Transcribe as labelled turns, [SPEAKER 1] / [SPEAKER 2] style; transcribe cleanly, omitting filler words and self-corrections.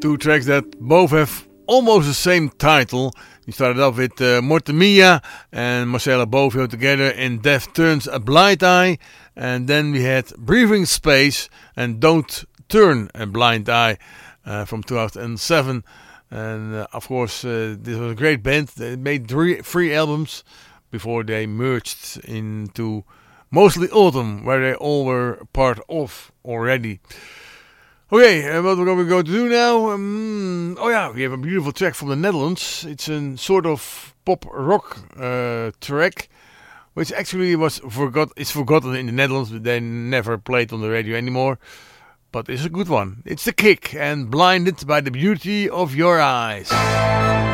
[SPEAKER 1] Two tracks that both have almost the same title. We started off with Mortemia and Marcelo Bovio together in Death Turns a Blind Eye. And then we had Breathing Space and Don't Turn a Blind Eye from 2007. And of course, this was a great band. They made three albums before they merged into Mostly Autumn, where they all were part of already. Okay, what we're going to do now? We have a beautiful track from the Netherlands. It's a sort of pop rock track, which actually is forgotten in the Netherlands, but they never played on the radio anymore. But it's a good one. It's The Kick and Blinded by the Beauty of Your Eyes.